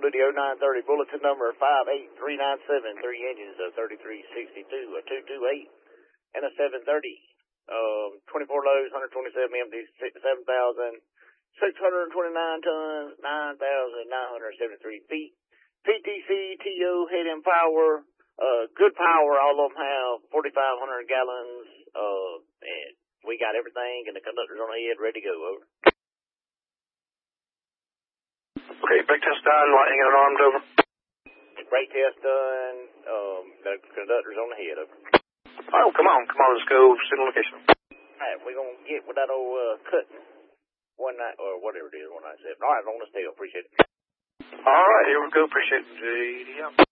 duty 0930, bulletin number 58397, 3 engines, a 3362, a 228, and a 730. 24 loads, 127 empties, 7,629 tons, 9,973 feet. PTC, TO, head and power, good power. All of them have 4,500 gallons, and we got everything, and the conductor's on the head, ready to go. Over. Okay, brake test done, lightning and armed, over. Brake test done, the conductor's on the head, over. Oh, come on, let's go, signal location. Alright, we're gonna get with that old, cutting, 19, or whatever it is, 197. Alright, on the steel, appreciate it. Alright, here we go, appreciate it. JDM.